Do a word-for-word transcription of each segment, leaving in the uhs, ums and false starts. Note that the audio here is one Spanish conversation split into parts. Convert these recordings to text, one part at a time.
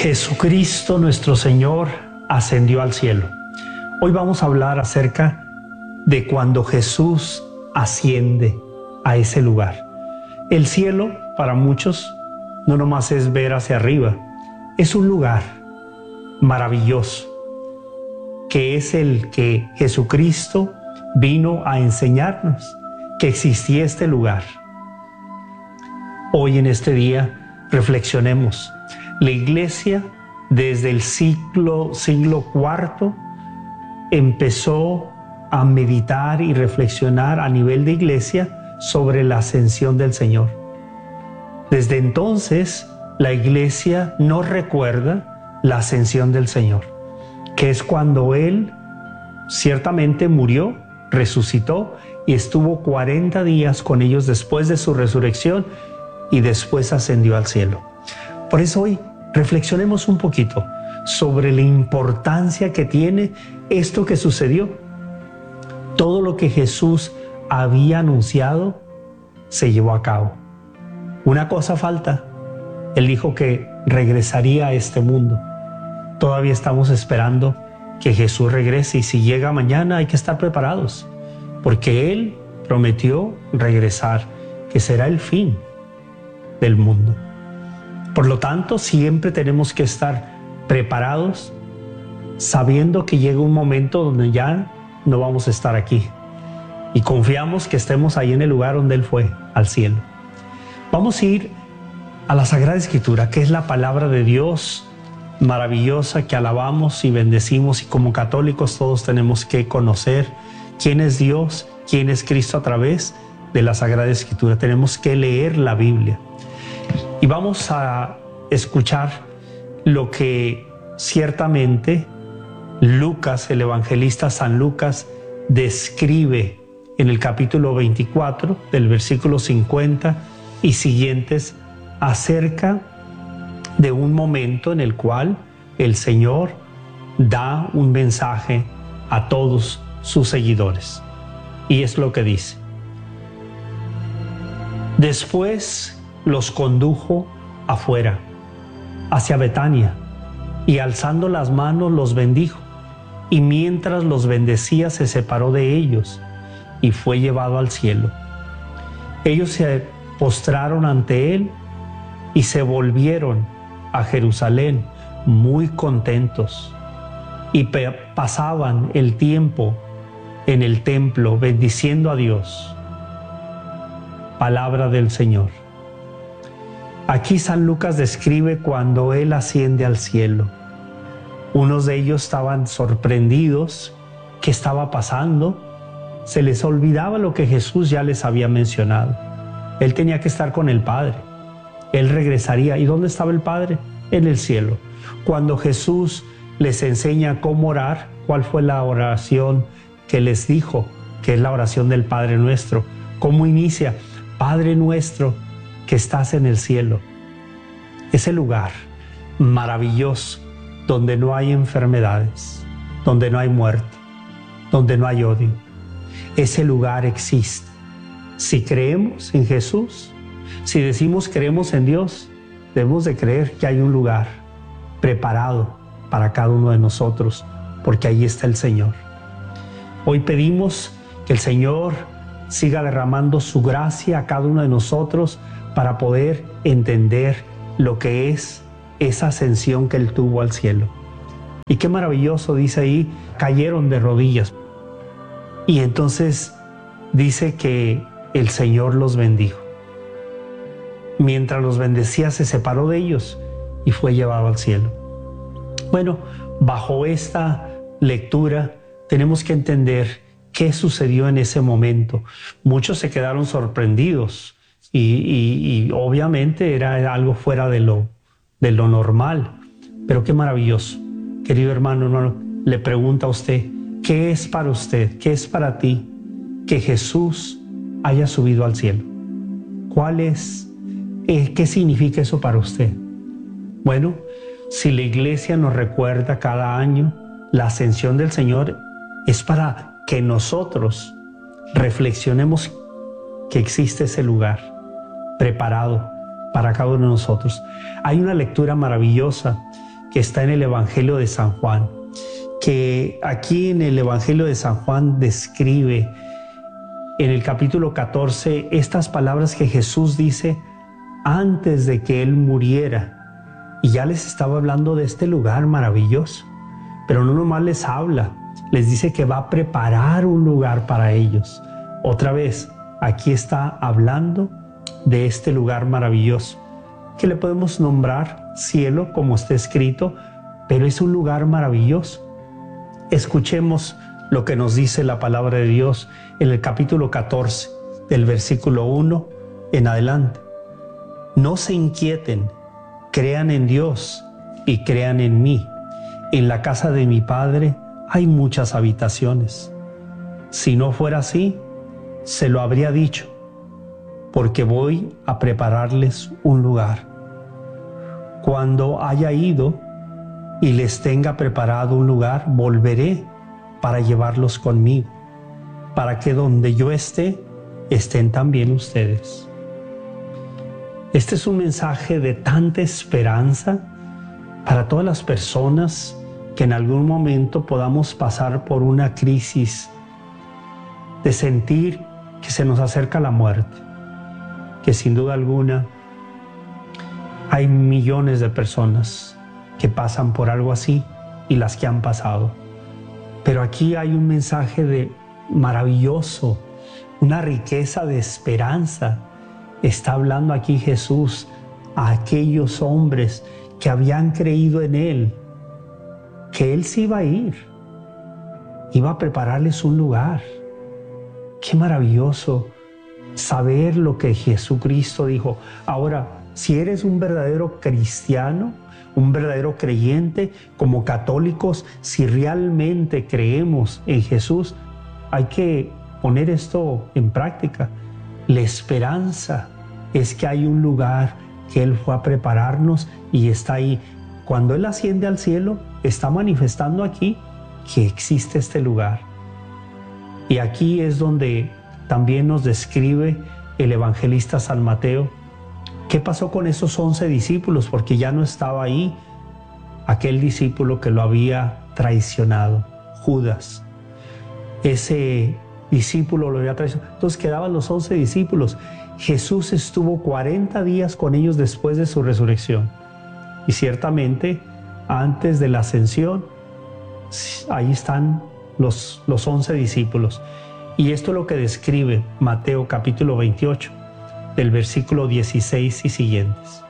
Jesucristo nuestro Señor ascendió al cielo. Hoy vamos a hablar acerca de cuando Jesús asciende a ese lugar. El cielo, para muchos, no nomás es ver hacia arriba, es un lugar maravilloso, que es el que Jesucristo vino a enseñarnos, que existía este lugar. Hoy en este día reflexionemos. La iglesia desde el siglo, siglo cuarto empezó a meditar y reflexionar a nivel de iglesia sobre la ascensión del Señor. Desde entonces la iglesia no recuerda la ascensión del Señor, que es cuando Él ciertamente murió, resucitó y estuvo cuarenta días con ellos después de su resurrección y después ascendió al cielo. Por eso hoy reflexionemos un poquito sobre la importancia que tiene esto que sucedió. Todo lo que Jesús había anunciado se llevó a cabo. Una cosa falta. Él dijo que regresaría a este mundo. Todavía estamos esperando que Jesús regrese y si llega mañana hay que estar preparados, porque Él prometió regresar, que será el fin del mundo. Por lo tanto, siempre tenemos que estar preparados, sabiendo que llega un momento donde ya no vamos a estar aquí. Y confiamos que estemos ahí en el lugar donde Él fue, al cielo. Vamos a ir a la Sagrada Escritura, que es la palabra de Dios maravillosa que alabamos y bendecimos. Y como católicos todos tenemos que conocer quién es Dios, quién es Cristo a través de la Sagrada Escritura. Tenemos que leer la Biblia. Y vamos a escuchar lo que ciertamente Lucas, el evangelista San Lucas, describe en el capítulo veinticuatro, del versículo cincuenta y siguientes, acerca de un momento en el cual el Señor da un mensaje a todos sus seguidores. Y es lo que dice. Después los condujo afuera, hacia Betania, y alzando las manos los bendijo, y mientras los bendecía se separó de ellos, y fue llevado al cielo. Ellos se postraron ante él, y se volvieron a Jerusalén muy contentos, y pasaban el tiempo en el templo bendiciendo a Dios. Palabra del Señor. Aquí San Lucas describe cuando Él asciende al cielo. Unos de ellos estaban sorprendidos. ¿Qué estaba pasando? Se les olvidaba lo que Jesús ya les había mencionado. Él tenía que estar con el Padre. Él regresaría. ¿Y dónde estaba el Padre? En el cielo. Cuando Jesús les enseña cómo orar, ¿cuál fue la oración que les dijo? Que es la oración del Padre Nuestro. ¿Cómo inicia? Padre nuestro que estás en el cielo. Ese lugar maravilloso donde no hay enfermedades, donde no hay muerte, donde no hay odio. Ese lugar existe. Si creemos en Jesús, si decimos creemos en Dios, debemos de creer que hay un lugar preparado para cada uno de nosotros, porque ahí está el Señor. Hoy pedimos que el Señor siga derramando su gracia a cada uno de nosotros para poder entender lo que es esa ascensión que Él tuvo al cielo. Y qué maravilloso, dice ahí, cayeron de rodillas. Y entonces dice que el Señor los bendijo. Mientras los bendecía, se separó de ellos y fue llevado al cielo. Bueno, bajo esta lectura tenemos que entender qué sucedió en ese momento. Muchos se quedaron sorprendidos y, y, y obviamente era algo fuera de lo, de lo normal. Pero qué maravilloso. Querido hermano, hermano, le pregunta a usted, ¿qué es para usted, qué es para ti que Jesús haya subido al cielo? ¿Cuál es? Eh, ¿Qué significa eso para usted? Bueno, si la iglesia nos recuerda cada año la ascensión del Señor, es para que nosotros reflexionemos que existe ese lugar preparado para cada uno de nosotros. Hay una lectura maravillosa que está en el Evangelio de San Juan, que aquí en el Evangelio de San Juan describe en el capítulo catorce estas palabras que Jesús dice antes de que Él muriera. Y ya les estaba hablando de este lugar maravilloso, pero no nomás les habla, les dice que va a preparar un lugar para ellos. Otra vez, aquí está hablando de este lugar maravilloso, que le podemos nombrar cielo, como está escrito, pero es un lugar maravilloso. Escuchemos lo que nos dice la palabra de Dios en el capítulo catorce, del versículo uno en adelante. No se inquieten, crean en Dios y crean en mí. En la casa de mi Padre hay muchas habitaciones. Si no fuera así, se lo habría dicho, porque voy a prepararles un lugar. Cuando haya ido y les tenga preparado un lugar, volveré para llevarlos conmigo, para que donde yo esté, estén también ustedes. Este es un mensaje de tanta esperanza para todas las personas que en algún momento podamos pasar por una crisis de sentir que se nos acerca la muerte, que sin duda alguna hay millones de personas que pasan por algo así y las que han pasado. Pero aquí hay un mensaje de maravilloso, una riqueza de esperanza. Está hablando aquí Jesús a aquellos hombres que habían creído en Él, que Él se iba a ir, iba a prepararles un lugar. Qué maravilloso saber lo que Jesucristo dijo. Ahora, si eres un verdadero cristiano, un verdadero creyente, como católicos, si realmente creemos en Jesús, hay que poner esto en práctica. La esperanza es que hay un lugar que Él fue a prepararnos y está ahí. Cuando Él asciende al cielo, está manifestando aquí que existe este lugar. Y aquí es donde también nos describe el evangelista San Mateo qué pasó con esos once discípulos, porque ya no estaba ahí aquel discípulo que lo había traicionado, Judas. Ese discípulo lo había traicionado. Entonces quedaban los once discípulos. Jesús estuvo cuarenta días con ellos después de su resurrección. Y ciertamente, antes de la ascensión, ahí están los, los once discípulos. Y esto es lo que describe Mateo capítulo veintiocho, del versículo dieciséis y siguientes.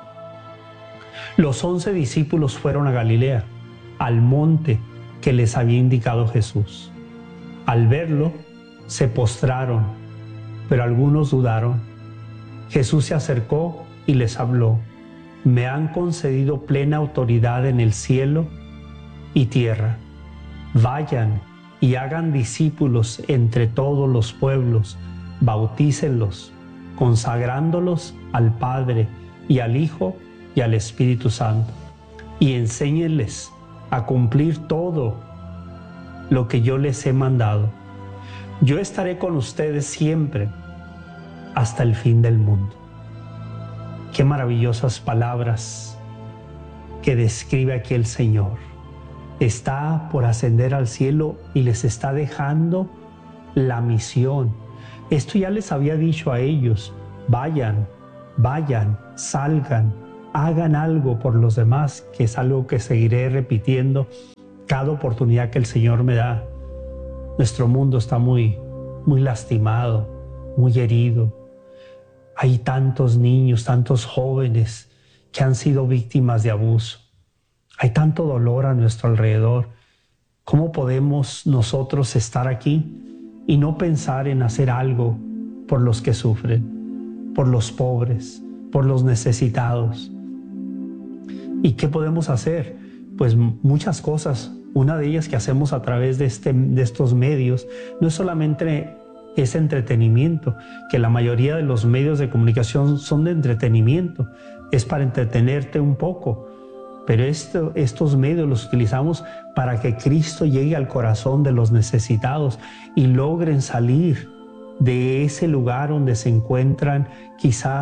Los once discípulos fueron a Galilea, al monte que les había indicado Jesús. Al verlo, se postraron, pero algunos dudaron. Jesús se acercó y les habló: me han concedido plena autoridad en el cielo y tierra. Vayan y hagan discípulos entre todos los pueblos, bautícenlos, consagrándolos al Padre y al Hijo y al Espíritu Santo, y enséñenles a cumplir todo lo que yo les he mandado. Yo estaré con ustedes siempre hasta el fin del mundo. Qué maravillosas palabras que describe aquí el Señor. Está por ascender al cielo y les está dejando la misión. Esto ya les había dicho a ellos: vayan, vayan, salgan, hagan algo por los demás, que es algo que seguiré repitiendo cada oportunidad que el Señor me da. Nuestro mundo está muy, muy lastimado, muy herido. Hay tantos niños, tantos jóvenes que han sido víctimas de abuso. Hay tanto dolor a nuestro alrededor. ¿Cómo podemos nosotros estar aquí y no pensar en hacer algo por los que sufren, por los pobres, por los necesitados? ¿Y qué podemos hacer? Pues muchas cosas. Una de ellas que hacemos a través de, este, de estos medios no es solamente ese entretenimiento, que la mayoría de los medios de comunicación son de entretenimiento, es para entretenerte un poco, pero esto, estos medios los utilizamos para que Cristo llegue al corazón de los necesitados y logren salir de ese lugar donde se encuentran quizás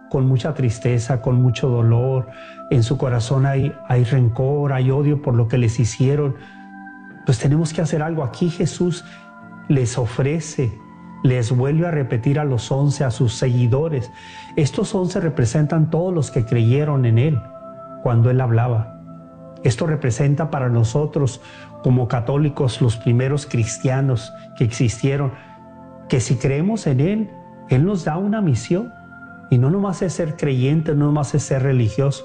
con mucha tristeza, con mucho dolor. En su corazón hay, hay rencor, hay odio por lo que les hicieron. Pues tenemos que hacer algo. Aquí Jesús les ofrece, les vuelve a repetir a los once, a sus seguidores. Estos once representan todos los que creyeron en Él cuando Él hablaba. Esto representa para nosotros como católicos los primeros cristianos que existieron, que si creemos en Él, Él nos da una misión. Y no nomás es ser creyente, no nomás es ser religioso,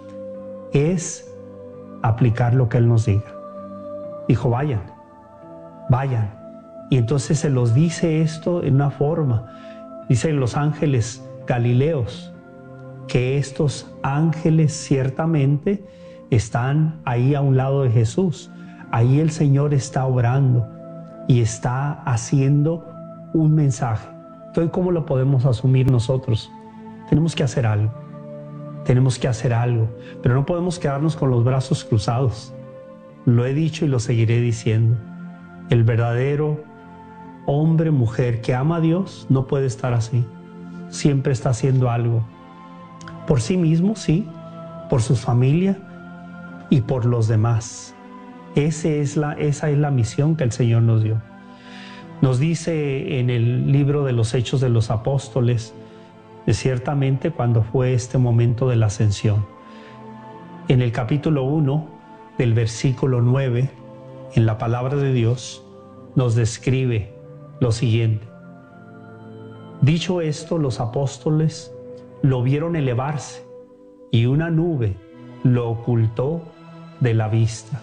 es aplicar lo que Él nos diga. Dijo, vayan, vayan. Y entonces se los dice esto en una forma. Dicen los ángeles galileos que estos ángeles ciertamente están ahí a un lado de Jesús. Ahí el Señor está obrando y está haciendo un mensaje. Entonces, ¿cómo lo podemos asumir nosotros? Tenemos que hacer algo. Tenemos que hacer algo. Pero no podemos quedarnos con los brazos cruzados. Lo he dicho y lo seguiré diciendo. El verdadero hombre, mujer que ama a Dios no puede estar así. Siempre está haciendo algo. Por sí mismo, sí. Por su familia y por los demás. Ese es la, esa es la misión que el Señor nos dio. Nos dice en el libro de los Hechos de los Apóstoles, de ciertamente cuando fue este momento de la ascensión. En el capítulo uno, del versículo nueve, en la palabra de Dios, nos describe lo siguiente. Dicho esto, los apóstoles lo vieron elevarse y una nube lo ocultó de la vista.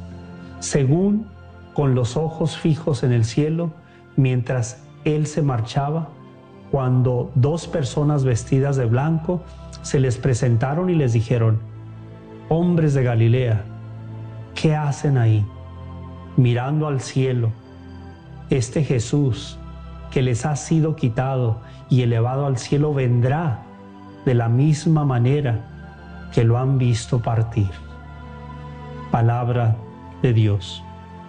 Según con los ojos fijos en el cielo, mientras él se marchaba, cuando dos personas vestidas de blanco se les presentaron y les dijeron, hombres de Galilea, ¿qué hacen ahí? Mirando al cielo, este Jesús que les ha sido quitado y elevado al cielo vendrá de la misma manera que lo han visto partir. Palabra de Dios.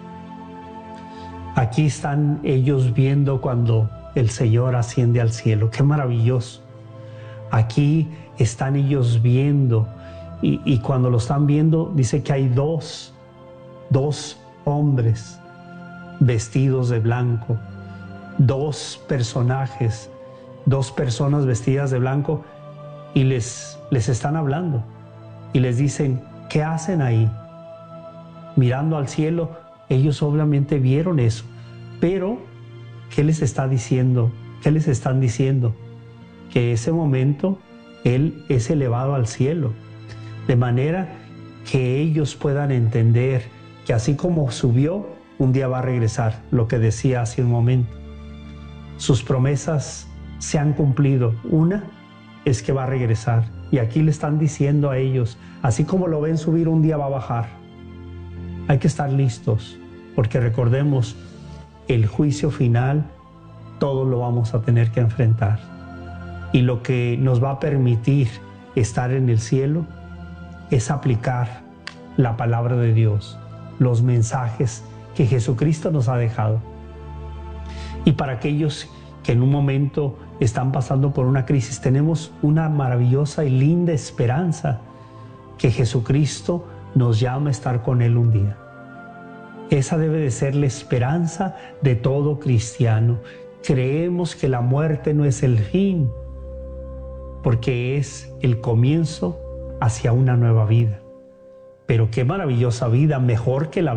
Aquí están ellos viendo cuando el Señor asciende al cielo. ¡Qué maravilloso! Aquí están ellos viendo y, y cuando lo están viendo dice que hay dos, dos hombres vestidos de blanco, dos personajes, dos personas vestidas de blanco y les, les están hablando y les dicen, ¿qué hacen ahí? Mirando al cielo, ellos obviamente vieron eso, pero ¿qué les está diciendo? ¿Qué les están diciendo? Que ese momento Él es elevado al cielo, de manera que ellos puedan entender que así como subió, un día va a regresar, lo que decía hace un momento. Sus promesas se han cumplido. Una es que va a regresar. Y aquí le están diciendo a ellos, así como lo ven subir, un día va a bajar. Hay que estar listos, porque recordemos, el juicio final, todos lo vamos a tener que enfrentar. Y lo que nos va a permitir estar en el cielo es aplicar la palabra de Dios, los mensajes que Jesucristo nos ha dejado. Y para aquellos que en un momento están pasando por una crisis, tenemos una maravillosa y linda esperanza, que Jesucristo nos llama a estar con Él un día. Esa debe de ser la esperanza de todo cristiano. Creemos que la muerte no es el fin, porque es el comienzo hacia una nueva vida. Pero qué maravillosa vida, mejor que la